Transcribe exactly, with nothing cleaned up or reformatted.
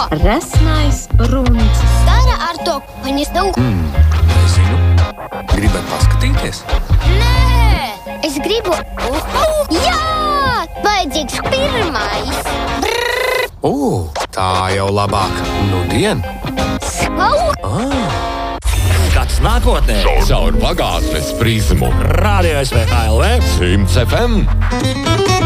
Resnais ruņķis. Dara ar to viņas dūku. Mm, nezinu. Gribat paskatīties? Nē, es gribu. Uh, jā, vajadzīgs pirmais. Brrr. O, tā jau labāk. Nudien. Skau. Ah. Skats nākotnē. Caur pagātnes prizmu. Radio S V K L V. Simts F M.